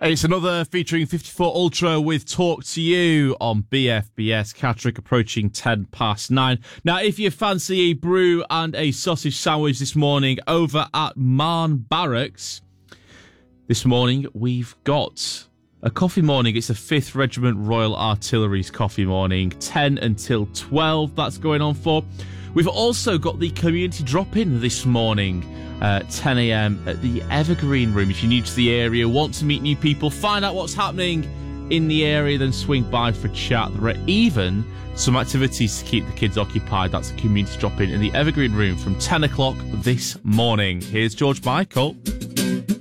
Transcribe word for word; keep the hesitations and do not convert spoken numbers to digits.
It's another featuring fifty-four Ultra with Talk to You on B F B S. Catterick approaching ten past nine. Now, if you fancy a brew and a sausage sandwich this morning over at Marne Barracks, this morning we've got a coffee morning. It's the fifth Regiment Royal Artillery's coffee morning, ten until twelve. That's going on for. We've also got the community drop-in this morning. Uh, ten a.m. at the Evergreen Room. If you're new to the area, want to meet new people, find out what's happening in the area, then swing by for a chat. There are even some activities to keep the kids occupied. That's a community drop-in in the Evergreen Room from ten o'clock this morning. Here's George Michael.